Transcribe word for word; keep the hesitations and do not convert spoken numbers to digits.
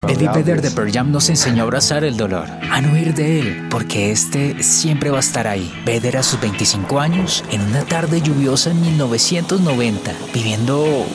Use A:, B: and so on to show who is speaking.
A: Eddie Vedder de Pearl Jam nos enseñó a abrazar el dolor, a no huir de él, porque este siempre va a estar ahí. Vedder a sus veinticinco años, en una tarde lluviosa en mil novecientos noventa, viviendo